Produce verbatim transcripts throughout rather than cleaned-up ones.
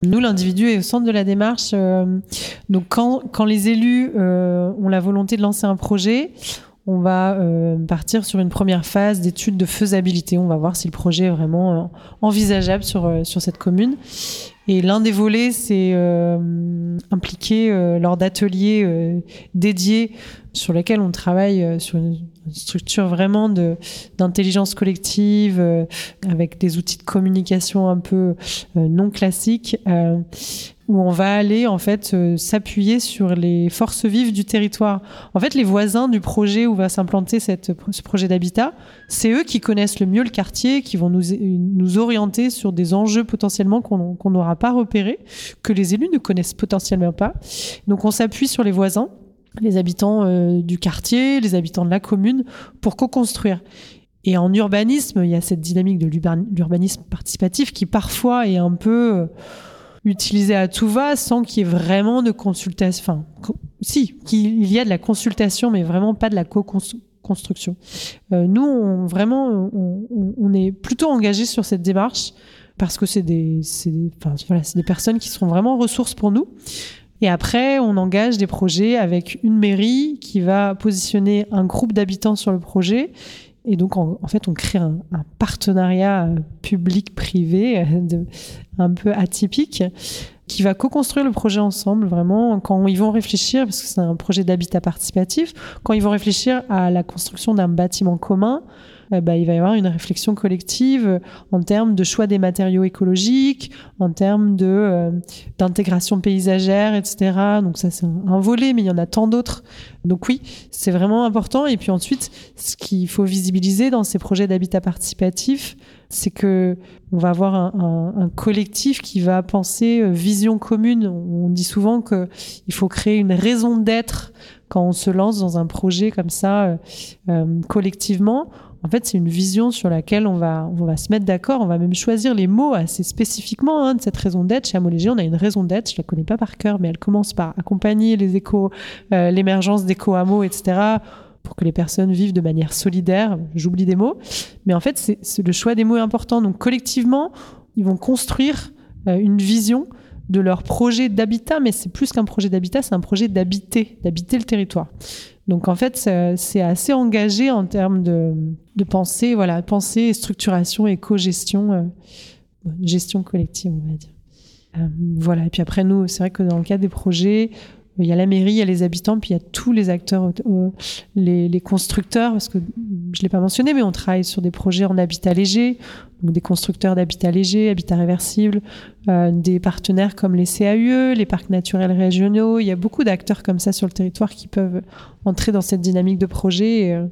Nous, l'individu est au centre de la démarche. Euh, donc, quand, quand les élus euh, ont la volonté de lancer un projet, on va euh, partir sur une première phase d'étude de faisabilité. On va voir si le projet est vraiment euh, envisageable sur, euh, sur cette commune. Et l'un des volets, c'est euh, impliqué euh, lors d'ateliers euh, dédiés sur lesquels on travaille euh, sur une structure vraiment de, d'intelligence collective, euh, avec des outils de communication un peu euh, non classiques, euh, où on va aller en fait euh, s'appuyer sur les forces vives du territoire. En fait, les voisins du projet où va s'implanter cette, ce projet d'habitat, c'est eux qui connaissent le mieux le quartier, qui vont nous, nous orienter sur des enjeux potentiellement qu'on qu'on n'aura pas repérés, que les élus ne connaissent potentiellement pas. Donc on s'appuie sur les voisins, les habitants euh, du quartier, les habitants de la commune, pour co-construire. Et en urbanisme, il y a cette dynamique de l'urbanisme participatif qui parfois est un peu euh, utilisée à tout va, sans qu'il y ait vraiment de consultation. Enfin, co- si, qu'il y a de la consultation, mais vraiment pas de la co-construction. Euh, nous, on, vraiment, on, on, on est plutôt engagés sur cette démarche parce que c'est des, c'est, enfin, voilà, c'est des personnes qui seront vraiment ressources pour nous. Et après, on engage des projets avec une mairie qui va positionner un groupe d'habitants sur le projet. Et donc, en, en fait, on crée un, un partenariat public-privé de, un peu atypique qui va co-construire le projet ensemble, vraiment, quand ils vont réfléchir, parce que c'est un projet d'habitat participatif, quand ils vont réfléchir à la construction d'un bâtiment commun, euh, bah, il va y avoir une réflexion collective en termes de choix des matériaux écologiques, en termes de, euh, d'intégration paysagère, et cetera. Donc ça, c'est un, un volet, mais il y en a tant d'autres. Donc oui, c'est vraiment important. Et puis ensuite, ce qu'il faut visibiliser dans ces projets d'habitat participatif, c'est que on va avoir un, un, un collectif qui va penser vision commune. On dit souvent qu'il faut créer une raison d'être quand on se lance dans un projet comme ça euh, collectivement. En fait, c'est une vision sur laquelle on va, on va se mettre d'accord. On va même choisir les mots assez spécifiquement hein, de cette raison d'être. Chez Amo Léger, on a une raison d'être. Je la connais pas par cœur, mais elle commence par accompagner les échos, euh, l'émergence d'éco-hameaux, et cetera, pour que les personnes vivent de manière solidaire. J'oublie des mots. Mais en fait, c'est, c'est le choix des mots est important. Donc, collectivement, ils vont construire euh, une vision de leur projet d'habitat. Mais c'est plus qu'un projet d'habitat, c'est un projet d'habiter, d'habiter le territoire. Donc, en fait, c'est, c'est assez engagé en termes de, de pensée, voilà, pensée, structuration et co-gestion, euh, gestion collective, on va dire. Euh, voilà. Et puis après, nous, c'est vrai que dans le cadre des projets, il y a la mairie, il y a les habitants, puis il y a tous les acteurs, euh, les, les constructeurs, parce que je ne l'ai pas mentionné, mais on travaille sur des projets en habitat léger, donc des constructeurs d'habitat léger, habitat réversible, euh, des partenaires comme les C A U E, les parcs naturels régionaux. Il y a beaucoup d'acteurs comme ça sur le territoire qui peuvent entrer dans cette dynamique de projet. Et, euh,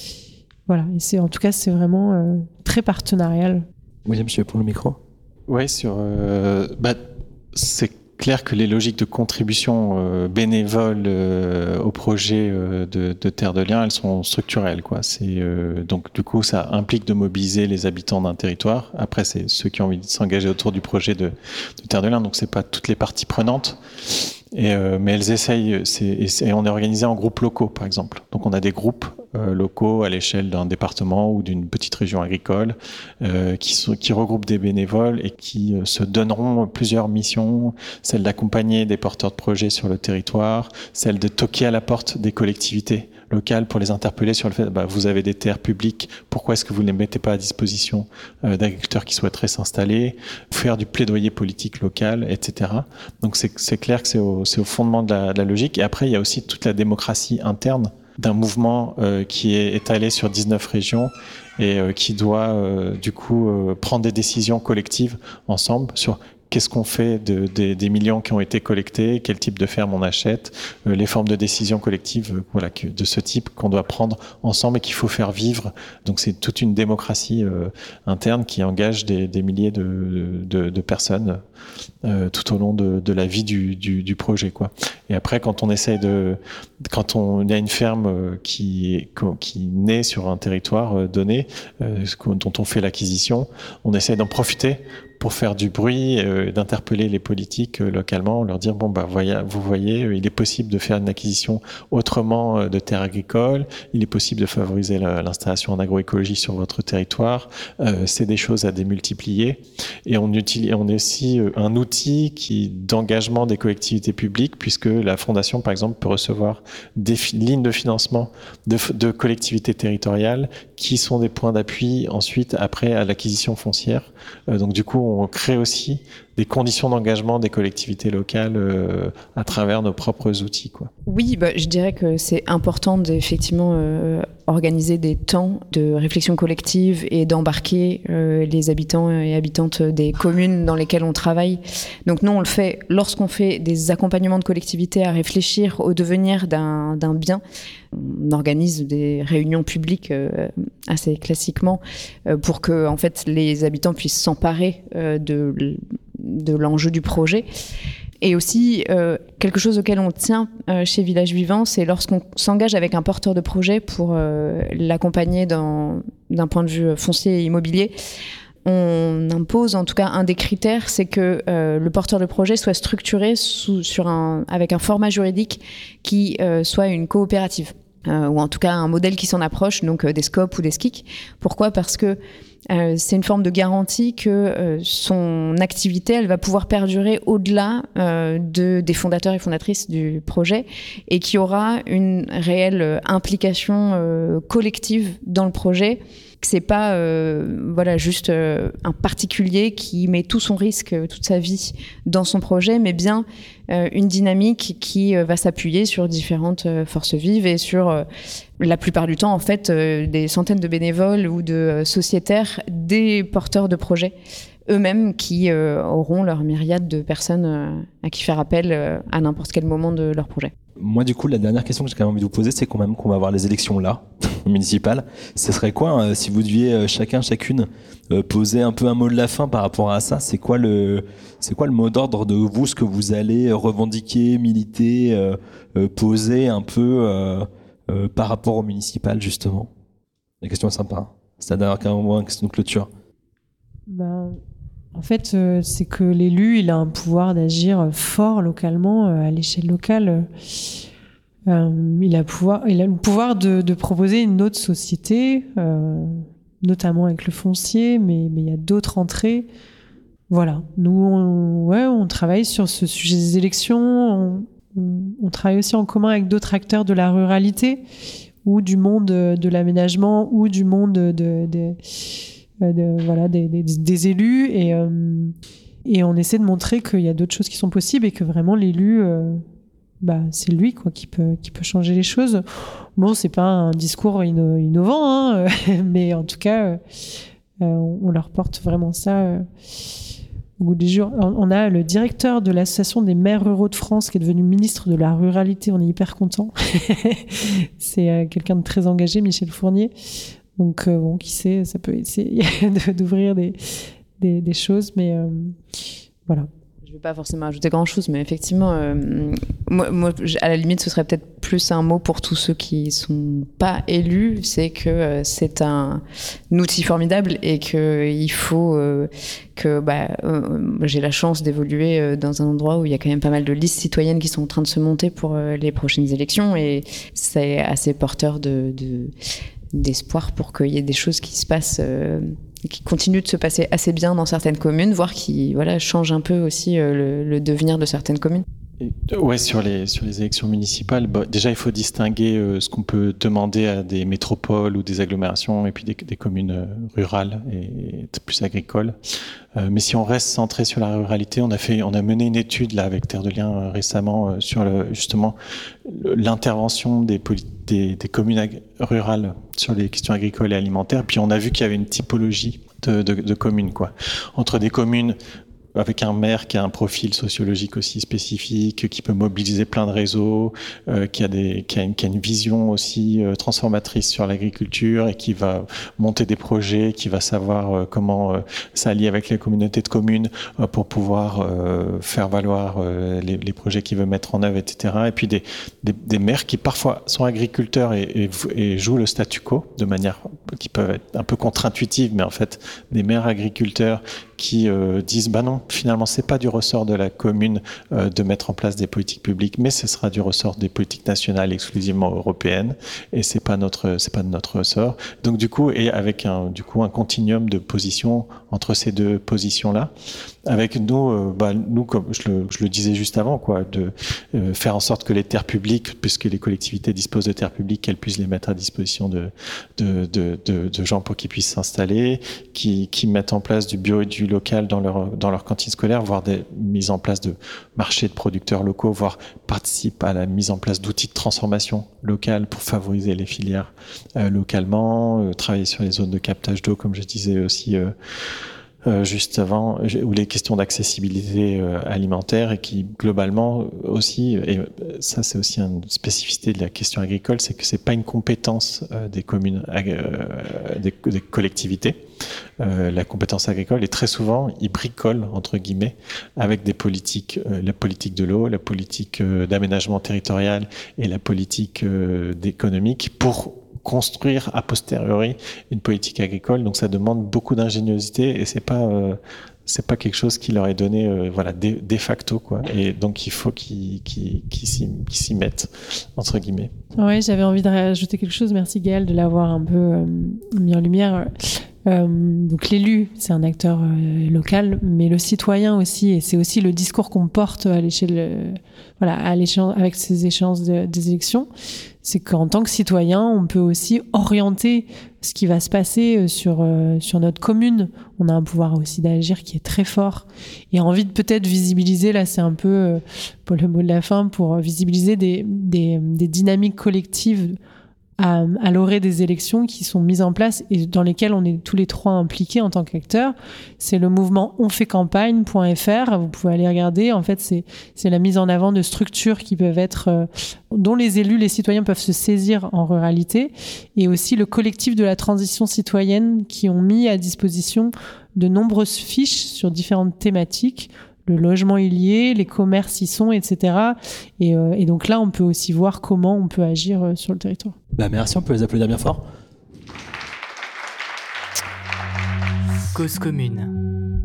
voilà, et c'est, en tout cas, c'est vraiment euh, très partenarial. William, je vais pour le micro. Oui, sur, euh, bah, c'est clair que les logiques de contribution euh, bénévole euh, au projet euh, de, de Terre de Liens, elles sont structurelles, quoi. C'est, euh, donc du coup, ça implique de mobiliser les habitants d'un territoire. Après, c'est ceux qui ont envie de s'engager autour du projet de, de Terre de Liens, donc c'est pas toutes les parties prenantes. Et, euh, mais elles essayent, c'est, et, c'est, et on est organisé en groupes locaux, par exemple. Donc on a des groupes euh, locaux à l'échelle d'un département ou d'une petite région agricole euh, qui, sont, qui regroupent des bénévoles et qui euh, se donneront plusieurs missions, celle d'accompagner des porteurs de projets sur le territoire, celle de toquer à la porte des collectivités locales pour les interpeller sur le fait, bah, vous avez des terres publiques, pourquoi est-ce que vous ne les mettez pas à disposition euh, d'agriculteurs qui souhaiteraient s'installer, faire du plaidoyer politique local, et cetera. Donc c'est, c'est clair que c'est au, c'est au fondement de la, de la logique. Et après, il y a aussi toute la démocratie interne d'un mouvement euh, qui est étalé sur dix-neuf régions et euh, qui doit euh, du coup euh, prendre des décisions collectives ensemble sur qu'est-ce qu'on fait de, de, des millions qui ont été collectés, quel type de ferme on achète, euh, les formes de décision collective euh, voilà, que, de ce type qu'on doit prendre ensemble et qu'il faut faire vivre. Donc c'est toute une démocratie euh, interne qui engage des, des milliers de, de, de personnes euh, tout au long de, de la vie du, du, du projet, quoi. Et après, quand on essaye de, quand on il y a une ferme qui, qui naît sur un territoire donné, euh, dont on fait l'acquisition, on essaye d'en profiter pour faire du bruit, euh, d'interpeller les politiques euh, localement, leur dire bon bah voyez, vous voyez, euh, il est possible de faire une acquisition autrement euh, de terres agricoles, il est possible de favoriser la, l'installation en agroécologie sur votre territoire. Euh, c'est des choses à démultiplier et on utilise, on est aussi euh, un outil qui d'engagement des collectivités publiques puisque la fondation par exemple peut recevoir des fi- lignes de financement de, de collectivités territoriales qui sont des points d'appui ensuite après à l'acquisition foncière. Euh, donc du coup, on crée aussi des conditions d'engagement des collectivités locales euh, à travers nos propres outils, quoi. Oui, bah, je dirais que c'est important d'effectivement euh, organiser des temps de réflexion collective et d'embarquer euh, les habitants et habitantes des communes dans lesquelles on travaille. Donc nous, on le fait lorsqu'on fait des accompagnements de collectivités à réfléchir au devenir d'un, d'un bien. On organise des réunions publiques euh, assez classiquement euh, pour que en fait, les habitants puissent s'emparer euh, de de l'enjeu du projet. Et aussi, euh, quelque chose auquel on tient euh, chez Village Vivant, c'est lorsqu'on s'engage avec un porteur de projet pour euh, l'accompagner dans, d'un point de vue foncier et immobilier, on impose, en tout cas, un des critères, c'est que euh, le porteur de projet soit structuré sous, sur un, avec un format juridique qui euh, soit une coopérative, euh, ou en tout cas un modèle qui s'en approche, donc euh, des SCOP ou des S C I C. Pourquoi ? Parce que Euh, c'est une forme de garantie que euh, son activité, elle va pouvoir perdurer au-delà euh, de, des fondateurs et fondatrices du projet et qu'il y aura une réelle implication euh, collective dans le projet. Que c'est pas euh, voilà juste euh, un particulier qui met tout son risque, toute sa vie dans son projet, mais bien euh, une dynamique qui euh, va s'appuyer sur différentes euh, forces vives et sur euh, la plupart du temps en fait euh, des centaines de bénévoles ou de euh, sociétaires, des porteurs de projets eux-mêmes qui euh, auront leur myriade de personnes euh, à qui faire appel euh, à n'importe quel moment de leur projet. Moi, du coup, la dernière question que j'ai quand même envie de vous poser, c'est quand même qu'on va avoir les élections là, municipales. Ce serait quoi, hein, si vous deviez euh, chacun, chacune, euh, poser un peu un mot de la fin par rapport à ça ? C'est quoi le, c'est quoi le mot d'ordre de vous, ce que vous allez revendiquer, militer, euh, euh, poser un peu euh, euh, par rapport au municipal, justement ? La question est sympa. Hein. C'est la dernière question de clôture. Ben, en fait, euh, c'est que l'élu, il a un pouvoir d'agir fort localement, euh, à l'échelle locale. Euh, il, a pouvoir, il a le pouvoir de, de proposer une autre société, euh, notamment avec le foncier, mais, mais il y a d'autres entrées. Voilà. Nous, on, ouais, on travaille sur ce sujet des élections. On, on, on travaille aussi en commun avec d'autres acteurs de la ruralité ou du monde de l'aménagement ou du monde de... de, de De, voilà, des, des, des élus et, euh, et on essaie de montrer qu'il y a d'autres choses qui sont possibles et que vraiment l'élu, euh, bah, c'est lui quoi, qui, peut, qui peut changer les choses. Bon, c'est pas un discours inno- innovant, hein, mais en tout cas, euh, on, on leur porte vraiment ça euh, au goût du jour. On, on a le directeur de l'association des maires ruraux de France qui est devenu ministre de la ruralité, on est hyper contents. C'est euh, quelqu'un de très engagé, Michel Fournier. Donc, euh, bon, qui sait, ça peut essayer de, d'ouvrir des, des, des choses, mais euh, voilà. Je ne vais pas forcément ajouter grand-chose, mais effectivement, euh, moi, moi, à la limite, ce serait peut-être plus un mot pour tous ceux qui ne sont pas élus, c'est que euh, c'est un, un outil formidable et qu'il faut euh, que... Bah, euh, j'ai la chance d'évoluer euh, dans un endroit où il y a quand même pas mal de listes citoyennes qui sont en train de se monter pour euh, les prochaines élections et c'est assez porteur de... de d'espoir pour qu'il y ait des choses qui se passent, euh, qui continuent de se passer assez bien dans certaines communes, voire qui voilà, changent un peu aussi euh, le, le devenir de certaines communes. Ouais, sur les, sur les élections municipales, bah, déjà il faut distinguer euh, ce qu'on peut demander à des métropoles ou des agglomérations et puis des, des communes euh, rurales et, et plus agricoles. Euh, mais si on reste centré sur la ruralité, on a fait, on a mené une étude là avec Terre de Liens euh, récemment euh, sur le, justement le, l'intervention des, des, des communes ag- rurales sur les questions agricoles et alimentaires. Puis on a vu qu'il y avait une typologie de, de, de communes, quoi, entre des communes avec un maire qui a un profil sociologique aussi spécifique, qui peut mobiliser plein de réseaux, euh, qui a des, qui a une, qui a une vision aussi euh, transformatrice sur l'agriculture et qui va monter des projets, qui va savoir euh, comment euh, s'allier avec les communautés de communes euh, pour pouvoir euh, faire valoir euh, les, les projets qu'il veut mettre en œuvre, et cetera. Et puis des, des, des maires qui parfois sont agriculteurs et, et, et jouent le statu quo de manière qui peuvent être un peu contre-intuitive, mais en fait des maires agriculteurs qui euh, disent bah non, finalement c'est pas du ressort de la commune euh, de mettre en place des politiques publiques, mais ce sera du ressort des politiques nationales exclusivement européennes, et c'est pas notre c'est pas de notre ressort. Donc du coup, et avec un du coup un continuum de positions entre ces deux positions là, avec nous euh, bah nous comme je le, je le disais juste avant quoi, de euh, faire en sorte que les terres publiques, puisque les collectivités disposent de terres publiques, qu'elles puissent les mettre à disposition de de de de, de gens pour qu'ils puissent s'installer, qui qui mettent en place du bio et du local dans leur dans leur cantine scolaire, voire des mises en place de marchés de producteurs locaux, voire participent à la mise en place d'outils de transformation locale pour favoriser les filières euh, localement, euh, travailler sur les zones de captage d'eau, comme je disais aussi euh, euh, juste avant, ou les questions d'accessibilité euh, alimentaire, et qui globalement aussi, et ça c'est aussi une spécificité de la question agricole, c'est que c'est pas une compétence euh, des communes, euh, des, des collectivités. Euh, la compétence agricole, et très souvent ils bricolent entre guillemets avec des politiques, euh, la politique de l'eau, la politique euh, d'aménagement territorial et la politique euh, d'économique pour construire a posteriori une politique agricole. Donc ça demande beaucoup d'ingéniosité et c'est pas euh, c'est pas quelque chose qui leur est donné euh, voilà de, de facto quoi. Et donc il faut qu'ils qu'ils qu'ils s'y, qu'ils s'y mettent entre guillemets. Ouais, j'avais envie de rajouter quelque chose. Merci Gaëlle de l'avoir un peu euh, mis en lumière. Euh, donc l'élu, c'est un acteur euh, local, mais le citoyen aussi, et c'est aussi le discours qu'on porte à l'échelle, euh, voilà, à l'échéance, avec ces échéances de, des élections. C'est qu'en tant que citoyen, on peut aussi orienter ce qui va se passer sur euh, sur notre commune. On a un pouvoir aussi d'agir qui est très fort, et envie de peut-être visibiliser. Là, c'est un peu euh, pour le mot de la fin, pour visibiliser des des, des dynamiques collectives à, à l'orée des élections qui sont mises en place et dans lesquelles on est tous les trois impliqués en tant qu'acteurs. C'est le mouvement on fait campagne point f r. Vous pouvez aller regarder. En fait, c'est, c'est la mise en avant de structures qui peuvent être, euh, dont les élus, les citoyens peuvent se saisir en ruralité, et aussi le collectif de la transition citoyenne qui ont mis à disposition de nombreuses fiches sur différentes thématiques. Le logement y est, les commerces y sont, et cetera. Et, euh, et donc là, on peut aussi voir comment on peut agir euh, sur le territoire. Bah merci, on peut les applaudir bien fort. Cause commune.